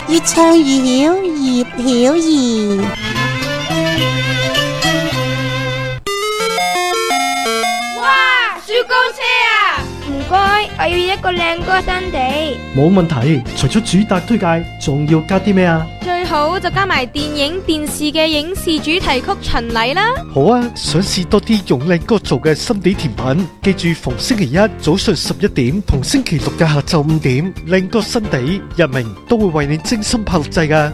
越唱越曉，葉曉怡。 哇！雪糕車啊！唔該，我要一個靚歌新地。 冇問題，除咗主打推介，仲要加啲咩啊？ 最好就加埋電影、電視嘅影視主題曲巡禮啦。 好啊，想試多啲用靚歌做嘅心地甜品，記住逢星期一早上11點同星期六嘅下晝5點，靚歌新地日明都會為你精心拍錄製㗎。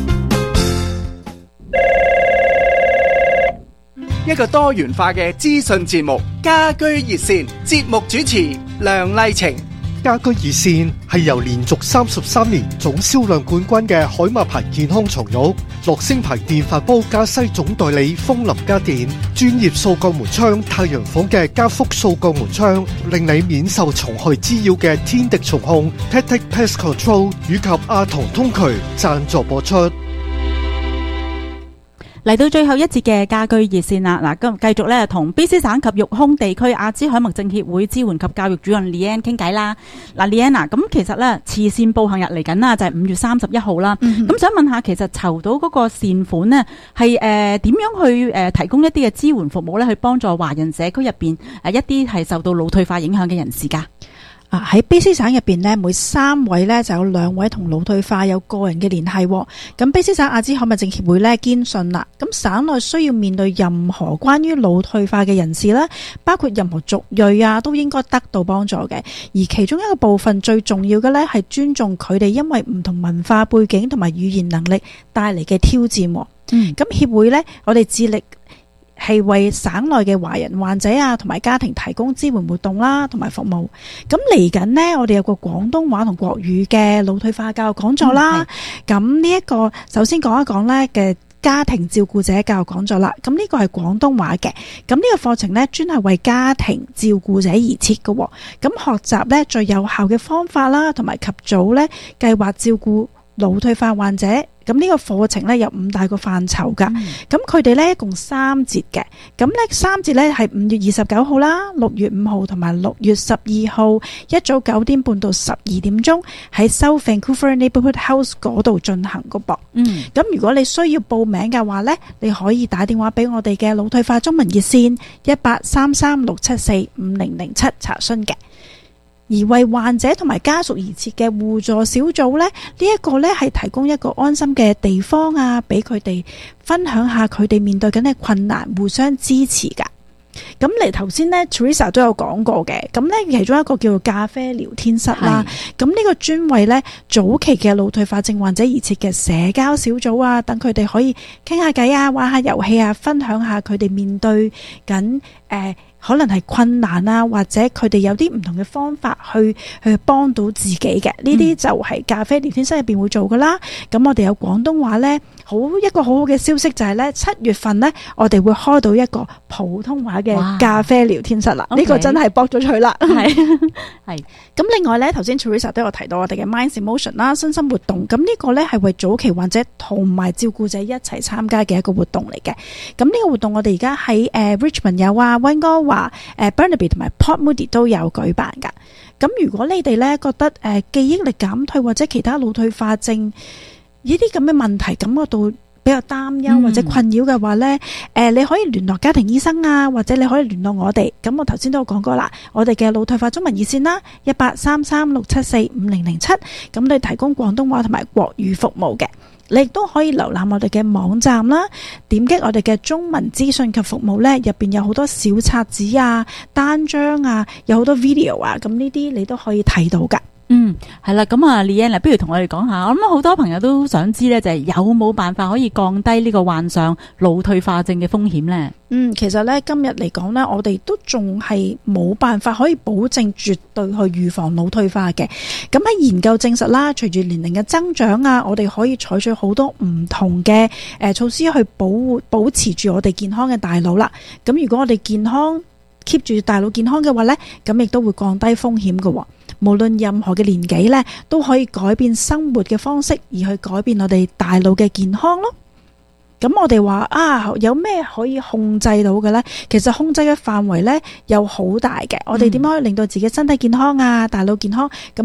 一個多元化嘅資訊節目，家居熱線，節目主持梁麗晴。 家居熱線係由連續33年總銷量冠軍嘅海馬牌健康床褥、樂聲牌電飯煲加西總代理風林家電、專業掃鋼門窗太陽房嘅加福掃鋼門窗，令你免受蟲害滋擾嘅天敵蟲控 Tactic Pest Control 以及阿唐通渠贊助播出。 嚟到最後一節嘅家居熱線啦，嗱，今日繼續咧同卑詩省及育空地區阿茲海默症協會支援及教育主任 Leanne 傾偈啦。嗱 Leanne 咁其實咧慈善步行日嚟緊啦，就係5月31號啦。咁想問下，其實籌到嗰個善款呢，係點樣去提供一啲嘅支援服務咧，去幫助華人社區入邊一啲係受到腦退化影響嘅人士㗎？ 喺卑詩省入邊呢，每3位呢就有2位同腦退化有個人嘅聯繫。咁卑詩省阿茲海默症協會呢堅信啦，咁省內需要面對任何關於腦退化嘅人士啦，包括任何族裔啊，都應該得到幫助嘅。而其中一個部分最重要嘅呢，係尊重佢哋因為唔同文化背景同埋語言能力帶嚟嘅挑戰。咁協會呢，我哋致力係為省內嘅華人患者啊，同埋家庭提供支援活動啦，同埋服務。咁嚟緊呢，我哋有個廣東話同國語嘅腦退化教育講座啦。咁呢一個首先講一講呢嘅家庭照顧者教育講座啦。咁呢個係廣東話嘅。咁呢個課程呢，專係為家庭照顧者而設嘅。咁學習呢，最有效嘅方法啦，同埋及早呢計劃照顧腦退化患者。咁呢個課程呢，有5大個範疇噶，咁佢哋呢，一共3節嘅，咁呢3節呢，係5月29號啦、6月5號同埋6月12號，一早9點半到12點鐘喺 South Vancouver Neighbourhood House 嗰度進行個噃。咁如果你需要報名嘅話呢，你可以打電話俾我哋嘅腦退化中文熱線183367450007查詢嘅。而為患者同埋家屬而設嘅互助小組呢，呢一個呢係提供一個安心嘅地方啊，俾佢哋分享下佢哋面對緊嘅困難，互相支持噶。咁嚟頭先呢 Teresa 都有講過嘅，咁呢其中一個叫做咖啡聊天室啦。咁呢個專為呢早期嘅腦退化症患者而設嘅社交小組啊，等佢哋可以傾下偈啊，玩下遊戲啊，分享下佢哋面對緊可能係困難啊，或者佢哋有啲唔同嘅方法去幫到自己嘅，呢啲就係咖啡聊天室入邊會做噶啦。咁我哋有廣東話呢，一個好好嘅消息就係呢7月份呢，我哋會開到一個普通話嘅咖啡聊天室啦。呢個真係搏咗佢啦。係。咁另外呢，頭先 Teresa 都有提到我哋嘅 Minds in Motion 啦，身心活動。咁呢個呢，係為早期患者同埋照顧者一齊參加嘅一個活動嚟嘅。咁呢個活動我哋而家喺Richmond 有啊，溫哥華Burnaby 同埋 Port Moody 都有舉辦噶。咁如果你哋咧覺得記憶力減退或者其他腦退化症呢啲咁嘅問題感覺到比較擔憂或者困擾嘅話咧，你可以聯絡家庭醫生啊，或者你可以聯絡我哋。咁我頭先都有講過啦，我哋嘅腦退化中文熱線啦，183367450007，咁你提供廣東話同埋國語服務嘅。你亦都可以瀏覽我哋嘅網站啦，點擊我哋嘅中文資訊及服務呢，入邊有好多小冊子啊、單張啊，有好多 video 啊，咁呢啲你都可以睇到噶。 係啦，咁啊 Leanne， 不如同我哋講下，我諗好多朋友都想知呢，就係有冇辦法可以降低呢個患上腦退化症嘅風險呢？ 其實呢，今日嚟講呢，我哋都仲係冇辦法可以保證絕對去預防腦退化嘅。咁喺研究證實啦，隨住年齡嘅增長啊，我哋可以採取好多唔同嘅措施去保持住我哋健康嘅大腦啦。咁如果我哋健康 keep 住大腦健康嘅話呢，咁亦都會降低風險嘅。無論任何嘅年紀呢，都可以改變生活嘅方式，而去改變我哋大腦嘅健康咯。咁我哋話有咩可以控制到嘅呢？其實控制嘅範圍呢有好大嘅。我哋點樣可以令到自己身體健康啊、大腦健康？咁